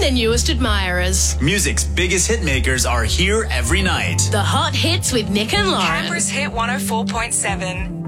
their newest admirers. Music's biggest hit makers are here every night. The Hot Hits with Nick and Lauren. Canberra's Hit 104.7.